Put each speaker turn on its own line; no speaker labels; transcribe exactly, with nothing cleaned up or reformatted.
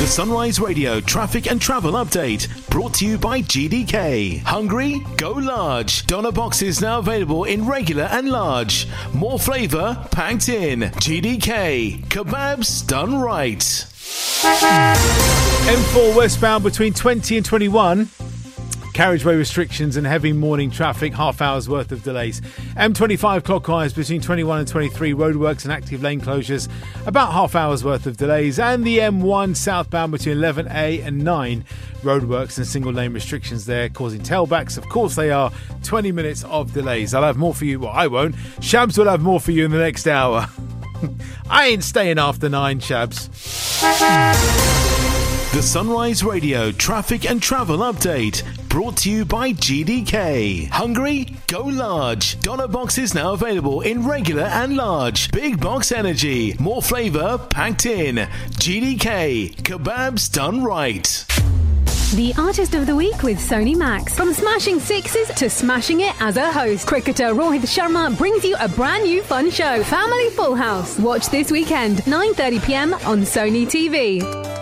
The Sunrise Radio traffic and travel update brought to you by G D K. Hungry? Go large. Doner boxes now available in regular and large. More flavour packed in. G D K. Kebabs done right.
M four westbound between twenty and twenty-one. Carriageway restrictions and heavy morning traffic, half hour's worth of delays. M twenty-five clockwise between twenty-one and twenty-three, roadworks and active lane closures, about half hour's worth of delays. And the M one southbound between eleven A and nine, roadworks and single lane restrictions there causing tailbacks. Of course they are, twenty minutes of delays. I'll have more for you. Well, I won't. Shabs will have more for you in the next hour. I ain't staying after nine, Shabs.
The Sunrise Radio traffic and travel update brought to you by G D K. Hungry? Go large. Doner boxes now available in regular and large. Big box energy. More flavour packed in. G D K. Kebabs done right.
The Artist of the Week with Sony Max. From smashing sixes to smashing it as a host, cricketer Rohit Sharma brings you a brand new fun show, Family Full House. Watch this weekend, nine thirty p m on Sony T V.